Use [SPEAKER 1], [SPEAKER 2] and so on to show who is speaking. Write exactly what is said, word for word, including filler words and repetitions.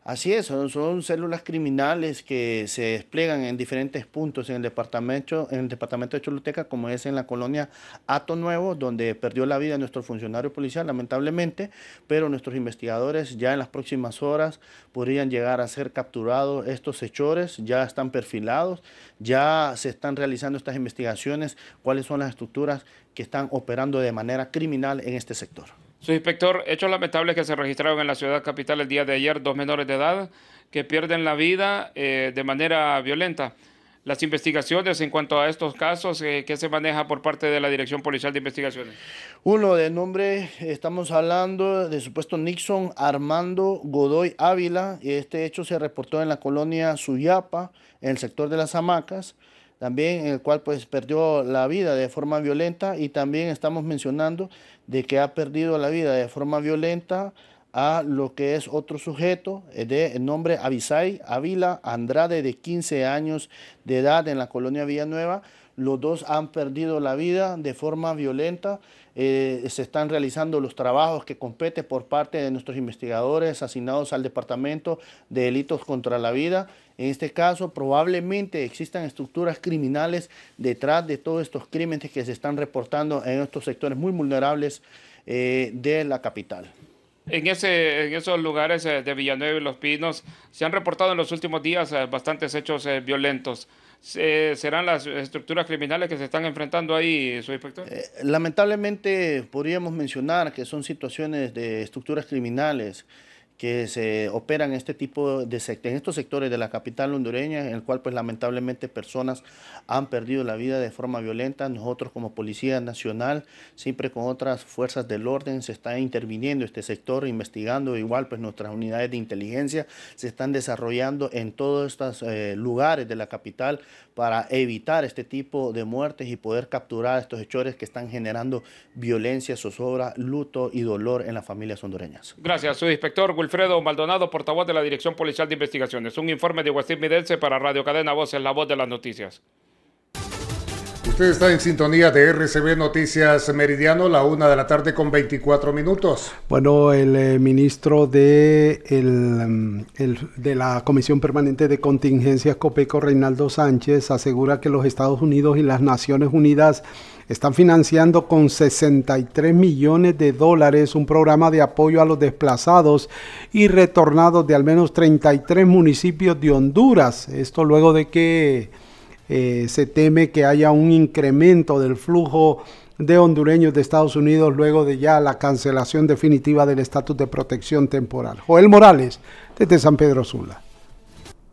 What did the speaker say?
[SPEAKER 1] Así es, son, son células criminales que se despliegan en diferentes puntos en el departamento, en el departamento de Choluteca, como es en la colonia Hato Nuevo, donde perdió la vida nuestro funcionario policial, lamentablemente, pero nuestros investigadores ya en las próximas horas podrían llegar a ser capturados estos hechores, ya están perfilados, ya se están realizando estas investigaciones, cuáles son las estructuras que están operando de manera criminal en este sector.
[SPEAKER 2] Subinspector, hechos lamentables que se registraron en la ciudad capital el día de ayer, dos menores de edad que pierden la vida eh, de manera violenta. Las investigaciones en cuanto a estos casos, eh, ¿qué se maneja por parte de la Dirección Policial de Investigaciones?
[SPEAKER 1] Uno de nombre, estamos hablando de supuesto Nixon Armando Godoy Ávila, y este hecho se reportó en la colonia Suyapa, en el sector de las Hamacas, también en el cual pues perdió la vida de forma violenta, y también estamos mencionando de que ha perdido la vida de forma violenta a lo que es otro sujeto de nombre Avisay Ávila Andrade, de quince años de edad, en la colonia Villanueva. Los dos han perdido la vida de forma violenta. Eh, se están realizando los trabajos que compete por parte de nuestros investigadores asignados al Departamento de Delitos contra la Vida. En este caso, probablemente existan estructuras criminales detrás de todos estos crímenes que se están reportando en estos sectores muy vulnerables eh, de la capital.
[SPEAKER 2] En, ese, en esos lugares eh, de Villanueva y Los Pinos se han reportado en los últimos días eh, bastantes hechos eh, violentos. Eh, ¿Serán las estructuras criminales que se están enfrentando ahí, subinspector?
[SPEAKER 1] Eh, lamentablemente podríamos mencionar que son situaciones de estructuras criminales que se operan en este tipo de en estos sectores de la capital hondureña, en el cual pues lamentablemente personas han perdido la vida de forma violenta. Nosotros como Policía Nacional, siempre con otras fuerzas del orden, se está interviniendo este sector, investigando. Igual pues nuestras unidades de inteligencia se están desarrollando en todos estos eh, lugares de la capital para evitar este tipo de muertes y poder capturar a estos hechores que están generando violencia, zozobra, luto y dolor en las familias hondureñas.
[SPEAKER 2] Gracias, subinspector Wilfredo Maldonado, portavoz de la Dirección Policial de Investigaciones. Un informe de Westin Midense para Radio Cadena Voces, la voz de las noticias.
[SPEAKER 3] Usted está en sintonía de R C B Noticias Meridiano, la una de la tarde con veinticuatro minutos.
[SPEAKER 4] Bueno, el eh, ministro de, el, el, de la Comisión Permanente de Contingencias, COPECO, Reinaldo Sánchez, asegura que los Estados Unidos y las Naciones Unidas están financiando con sesenta y tres millones de dólares un programa de apoyo a los desplazados y retornados de al menos treinta y tres municipios de Honduras. Esto luego de que eh, se teme que haya un incremento del flujo de hondureños de Estados Unidos luego de ya la cancelación definitiva del estatus de protección temporal. Joel Morales, desde San Pedro Sula.